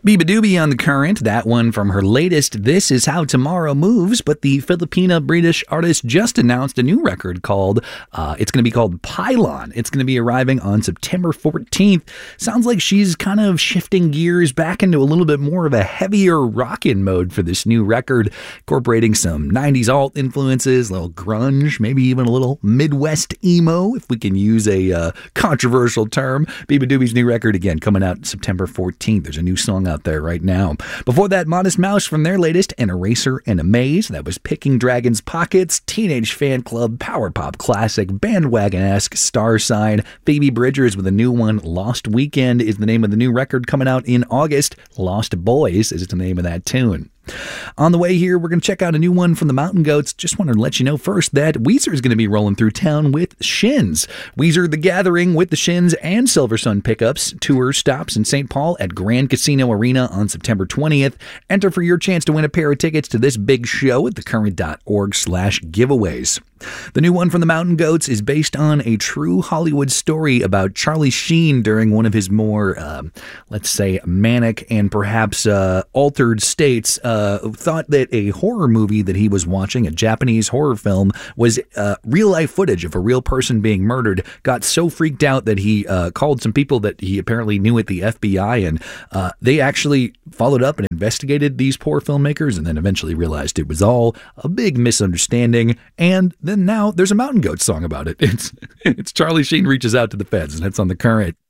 Biba Doobie on the current, that one from her latest This Is How Tomorrow Moves, but the Filipina-British artist just announced a new record called, it's going to be called Pylon. It's going to be arriving on September 14th. Sounds like she's kind of shifting gears back into a little bit more of a heavier rockin' mode for this new record, incorporating some 90s alt influences, a little grunge, maybe even a little Midwest emo, if we can use a controversial term. Biba Doobie's new record, again, coming out September 14th. There's a new song out there right now. Before that, Modest Mouse from their latest, An Eraser and a Maze. That was Picking Dragon's Pockets, Teenage Fan Club, Power Pop Classic, Bandwagon-esque, Star Sign. Phoebe Bridgers with a new one, Lost Weekend is the name of the new record coming out in August. Lost Boys is the name of that tune. On the way here, we're going to check out a new one from the Mountain Goats. Just wanted to let you know first that Weezer is going to be rolling through town with Shins. Weezer The Gathering with the Shins and Silver Sun Pickups. Tour stops in St. Paul at Grand Casino Arena on September 20th. Enter for your chance to win a pair of tickets to this big show at thecurrent.org/giveaways. The new one from the Mountain Goats is based on a true Hollywood story about Charlie Sheen during one of his more, let's say, manic and perhaps altered states. Thought that a horror movie that he was watching, a Japanese horror film, was real-life footage of a real person being murdered. Got so freaked out that he called some people that he apparently knew at the FBI, and they actually followed up and investigated these poor filmmakers, and then eventually realized it was all a big misunderstanding. And then now there's a Mountain Goats song about it. It's Charlie Sheen reaches out to the feds, and that's on The Current.